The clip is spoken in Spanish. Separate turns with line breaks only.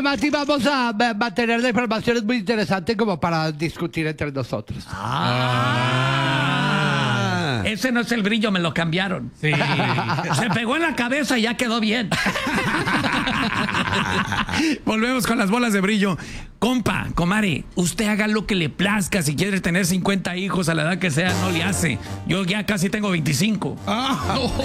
además íbamos a mantener la información muy interesante como para discutir entre nosotros.
Ese no es el brillo, me lo cambiaron.
Sí.
Se pegó en la cabeza y ya quedó bien.
Volvemos con las bolas de brillo. Compa, comare, usted haga lo que le plazca. Si quiere tener 50 hijos a la edad que sea, no le hace. Yo ya casi tengo 25.